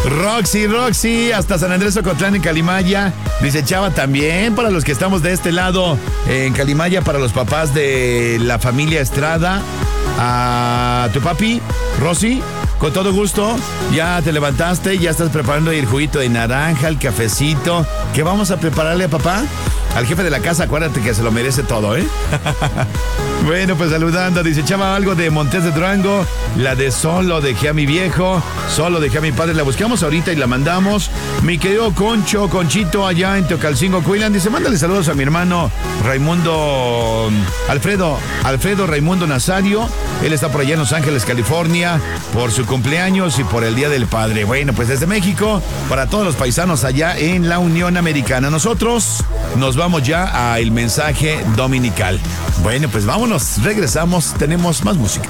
Roxy, hasta San Andrés Ocotlán en Calimaya. Dice Chava también, para los que estamos de este lado, en Calimaya, para los papás de la familia Estrada. A tu papi, Rosy, con todo gusto, ya te levantaste, ya estás preparando el juguito de naranja, el cafecito. ¿Qué vamos a prepararle a papá? Al jefe de la casa, acuérdate que se lo merece todo, ¿eh? Bueno, pues saludando, dice Chava, algo de Montes de Durango, la de Solo dejé a mi viejo, Solo dejé a mi padre, la buscamos ahorita y la mandamos. Mi querido Conchito, allá en Teocalcingo, Cuilan, dice, mándale saludos a mi hermano Raimundo, Alfredo Raimundo Nazario, él está por allá en Los Ángeles, California, por su cumpleaños y por el Día del Padre. Bueno, pues desde México, para todos los paisanos allá en la Unión Americana. Nosotros nos vamos ya a el mensaje dominical. Bueno, pues vámonos, regresamos, tenemos más música.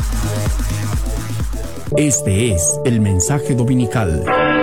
Este es el mensaje dominical.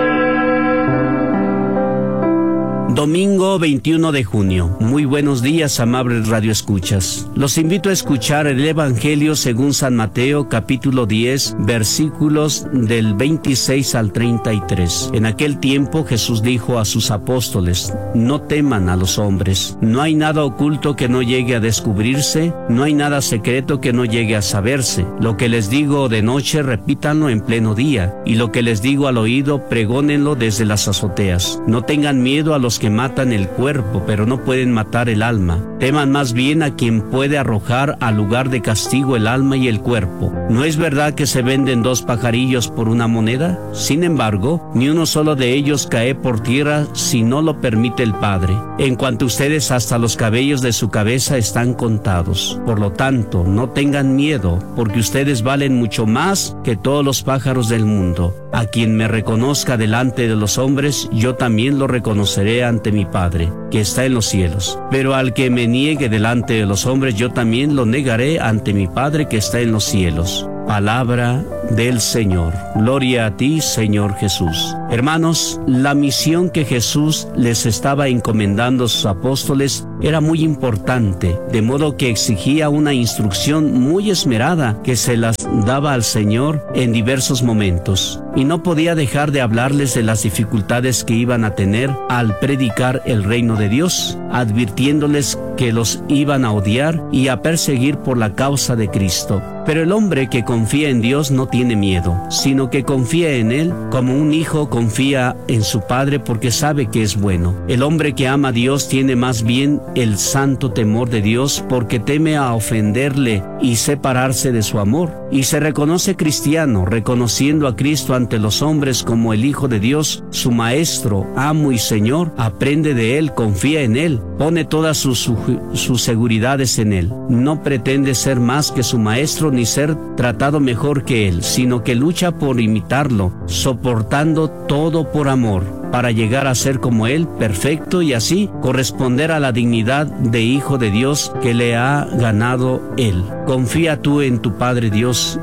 Domingo 21 de junio. Muy buenos días, amables radioescuchas. Los invito a escuchar el Evangelio según San Mateo, capítulo 10, versículos del 26 al 33. En aquel tiempo Jesús dijo a sus apóstoles, no teman a los hombres. No hay nada oculto que no llegue a descubrirse, no hay nada secreto que no llegue a saberse. Lo que les digo de noche, repítanlo en pleno día, y lo que les digo al oído, pregónenlo desde las azoteas. No tengan miedo a los que matan el cuerpo, pero no pueden matar el alma. Teman más bien a quien puede arrojar al lugar de castigo el alma y el cuerpo. ¿No es verdad que se venden 2 pajarillos por una moneda? Sin embargo, ni uno solo de ellos cae por tierra si no lo permite el Padre. En cuanto a ustedes, hasta los cabellos de su cabeza están contados. Por lo tanto, no tengan miedo, porque ustedes valen mucho más que todos los pájaros del mundo. A quien me reconozca delante de los hombres, yo también lo reconoceré ante mi Padre, que está en los cielos. Pero al que me niegue delante de los hombres, yo también lo negaré ante mi Padre que está en los cielos. Palabra del Señor. Gloria a ti, Señor Jesús. Hermanos, la misión que Jesús les estaba encomendando a sus apóstoles era muy importante, de modo que exigía una instrucción muy esmerada que se las daba al Señor en diversos momentos. Y no podía dejar de hablarles de las dificultades que iban a tener al predicar el reino de Dios, advirtiéndoles que los iban a odiar y a perseguir por la causa de Cristo. Pero el hombre que confía en Dios no tiene miedo, sino que confía en Él como un hijo confía en su padre porque sabe que es bueno. El hombre que ama a Dios tiene más bien el santo temor de Dios porque teme a ofenderle y separarse de su amor. Y se reconoce cristiano, reconociendo a Cristo ante los hombres como el Hijo de Dios, su Maestro, Amo y Señor. Aprende de Él, confía en Él, pone todas sus seguridades en Él. No pretende ser más que su Maestro ni ser tratado mejor que Él, sino que lucha por imitarlo, soportando todo por amor, para llegar a ser como Él, perfecto, y así corresponder a la dignidad de Hijo de Dios que le ha ganado Él. Confía tú en tu Padre Dios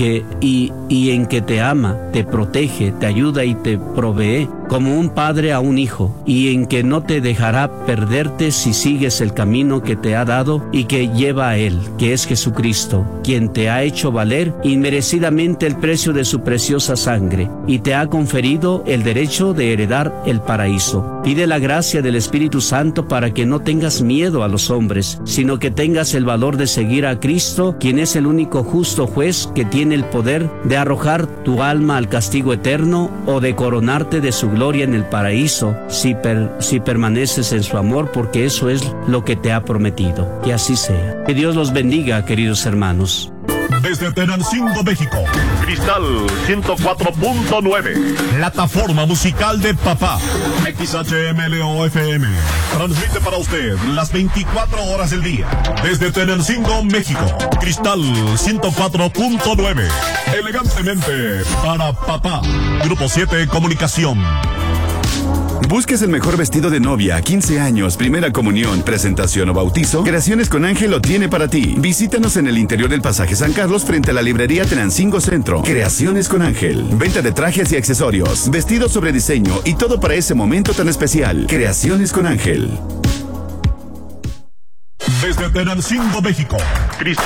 y en que te ama, te protege, te ayuda y te provee como un padre a un hijo, y en que no te dejará perderte si sigues el camino que te ha dado y que lleva a Él, que es Jesucristo, quien te ha hecho valer inmerecidamente el precio de su preciosa sangre y te ha conferido el derecho de heredar el paraíso. Pide la gracia del Espíritu Santo para que no tengas miedo a los hombres, sino que tengas el valor de seguir a Cristo, quien es el único justo juez que tiene el poder de arrojar tu alma al castigo eterno o de coronarte de su gloria en el paraíso si permaneces en su amor, porque eso es lo que te ha prometido. Que así sea. Que Dios los bendiga, queridos hermanos. Desde Tenancingo, México, Cristal 104.9, plataforma musical de papá. XHMLO-FM transmite para usted las 24 horas del día. Desde Tenancingo, México, Cristal 104.9, elegantemente para papá. Grupo 7 Comunicación. ¿Busques el mejor vestido de novia, 15 años, primera comunión, presentación o bautizo? Creaciones con Ángel lo tiene para ti. Visítanos en el interior del pasaje San Carlos frente a la librería Tenancingo Centro. Creaciones con Ángel. Venta de trajes y accesorios, vestidos sobre diseño y todo para ese momento tan especial. Creaciones con Ángel. Desde Tenancingo, México, Cristal